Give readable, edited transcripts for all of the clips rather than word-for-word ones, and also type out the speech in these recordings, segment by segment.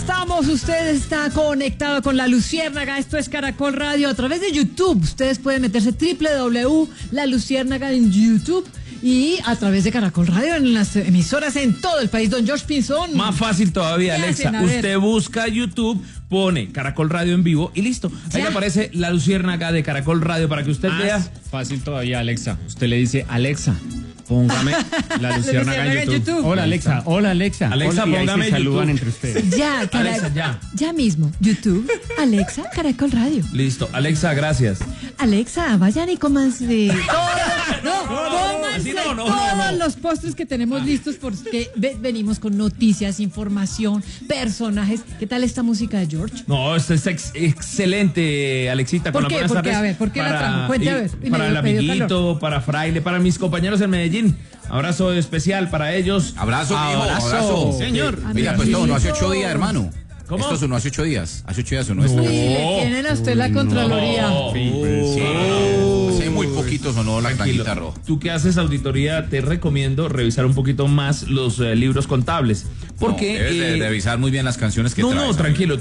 estamos. Usted está conectado con La Luciérnaga. Esto es Caracol Radio a través de YouTube. Ustedes pueden meterse La Luciérnaga en YouTube y a través de Caracol Radio en las emisoras en todo el país. Don George Pinzón. Más fácil todavía, Alexa. Usted busca YouTube, pone Caracol Radio en vivo y listo. Ahí le aparece La Luciérnaga de Caracol Radio para que usted vea. Fácil todavía, Alexa. Usted le dice, Alexa, póngame La Luciérnaga en YouTube. Hola, Alexa. Hola, Alexa. Alexa, hola, póngame y ahí se saludan YouTube. entre ustedes. Ya, Alexa, ya mismo. YouTube, Alexa, Caracol Radio. Listo. Alexa, gracias. Alexa, vayan y cómanse todos los postres que tenemos listos porque venimos con noticias, información, personajes. ¿Qué tal esta música de George? No, esto es excelente, Alexita. ¿Por con qué? las buenas tardes. A ver, ¿por qué la trajo? Cuente a ver. Para el amiguito, para Fraile, para mis compañeros en Medellín. Abrazo especial para ellos. Abrazo, mijo, abrazo. Señor. Mira, pues no, hace 8 días, hermano. ¿Cómo? Esto sonó hace 8 días. Hace 8 días sonó esto. Uy, le tienen a usted la Contraloría. Sí. Hace muy poquito sonó la tanguita roja. Tú que haces auditoría, te recomiendo revisar un poquito más los libros contables. Porque debes de revisar muy bien las canciones que traes. No, tranquilo,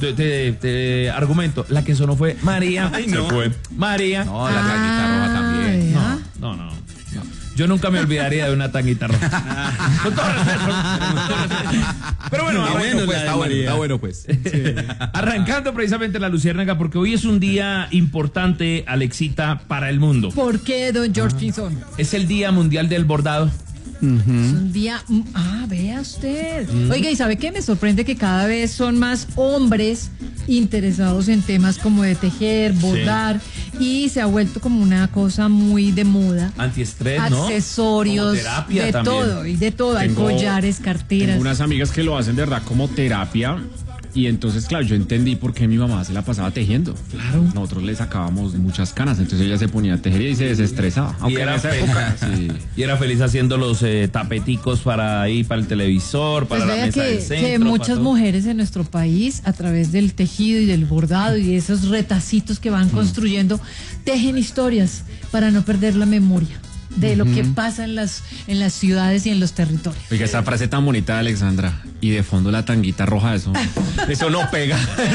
te argumento. La que sonó fue María. Ay, no. Se fue María. No, la tanguita roja también. No. Yo nunca me olvidaría de una tanguita roja. Con todo respeto. Pero bueno, Está bueno, pues. Sí. Arrancando precisamente La Luciérnaga, porque hoy es un día importante, Alexita, para el mundo. ¿Por qué, don George Pinzón? Es el Día Mundial del Bordado. Es un día... vea usted. Oiga, ¿y sabe qué? Me sorprende que cada vez son más hombres interesados en temas como de tejer, bordar, y se ha vuelto como una cosa muy de moda. Antiestrés, ¿no? Accesorios, como terapia de también. todo, y de todo. Hay collares, carteras. Tengo unas amigas que lo hacen de verdad como terapia. Y entonces, claro, yo entendí por qué mi mamá se la pasaba tejiendo. Claro. Nosotros le sacábamos muchas canas, entonces ella se ponía a tejer y se desestresaba. Aunque era feliz. Sí. Y era feliz haciendo los tapeticos para ahí, para el televisor, para la mesa del centro. Que muchas mujeres en nuestro país, a través del tejido y del bordado y de esos retacitos que van construyendo, tejen historias para no perder la memoria de lo que pasa en las ciudades y en los territorios. Oiga, esta frase tan bonita de Alexandra. Y de fondo la tanguita roja, eso no pega.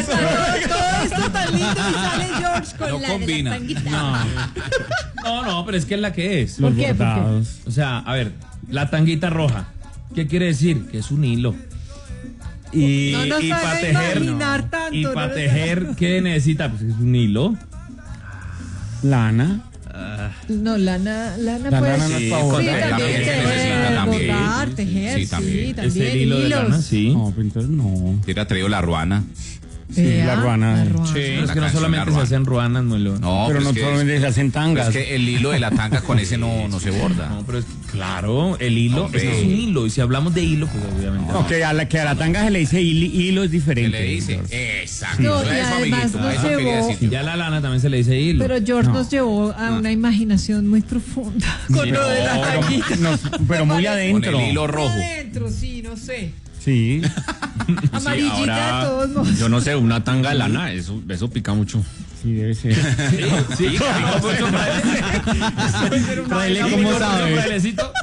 Todo esto tan lindo y sale George con No la combina. de la tanguita. No, pero es que es la que es. ¿Por qué? O sea, a ver, la tanguita roja, ¿qué quiere decir? Que es un hilo. Y para tejer, ¿qué necesita? Pues es un hilo. Lana. No, lana La puede lana no ser. es para bordar. Tejer, Sí, también. Es el hilo de lana, sí. No, pero entonces no. Te hubiera traído la ruana. Sí, la ruana. Sí, es La que no canción solamente La se Ruana. hacen ruanas, Muelo. No, Pero pues no que solamente se hacen tangas. es que el hilo de la tanga con ese no se borda. No, pero es claro, el hilo, Hombre. es que es un hilo. Y si hablamos de hilo, pues obviamente. No, que a la tanga se le dice hilo es ¿Qué diferente. le dice? Exacto. No, y Eso, además amiguito, nos eso quería llevó- decir yo. Ya la lana también se le dice hilo. Pero George nos llevó a una imaginación muy profunda con lo de la tanguita. Pero muy Con adentro. el hilo rojo. Adentro, sí, no sé. Sí. Amarillita ahora, de todos modos. yo no sé, una tanga de lana, eso pica mucho. Sí, debe ser. Sí, claro, mucho fraile. Fraile, ¿cómo sabe? Frailecito.